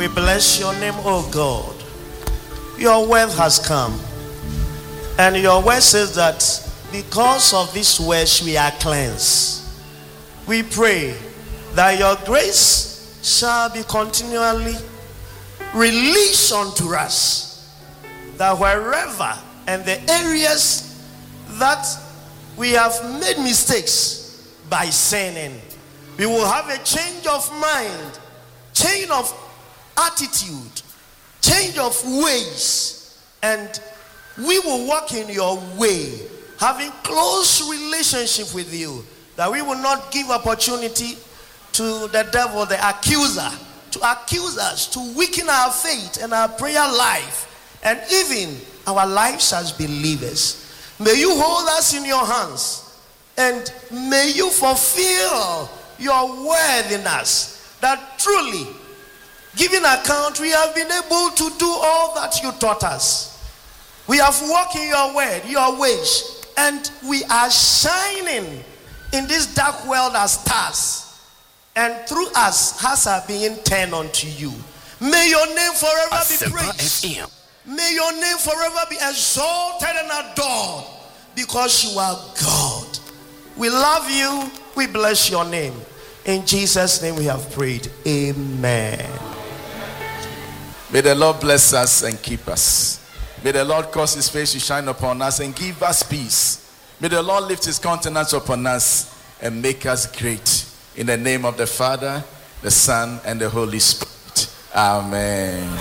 We bless your name, O God. Your word has come. And your word says that because of this words we are cleansed. We pray that your grace shall be continually released unto us. That wherever and the areas that we have made mistakes by sinning, we will have a change of mind, change of attitude, change of ways, and we will walk in your way, having close relationship with you, that we will not give opportunity to the devil, the accuser, to accuse us, to weaken our faith and our prayer life, and even our lives as believers. May you hold us in your hands, and may you fulfill your word in us, that truly, giving account, we have been able to do all that you taught us. We have walked in your word, your ways, and we are shining in this dark world as stars. And through us, hearts are being turned unto you. May your name forever be praised. May your name forever be exalted and adored, because you are God. We love you. We bless your name. In Jesus' name we have prayed. Amen. May the Lord bless us and keep us. May the Lord cause his face to shine upon us and give us peace. May the Lord lift his countenance upon us and make us great. In the name of the Father, the Son, and the Holy Spirit. Amen.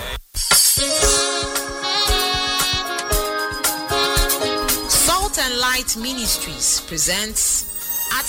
Salt and Light Ministries presents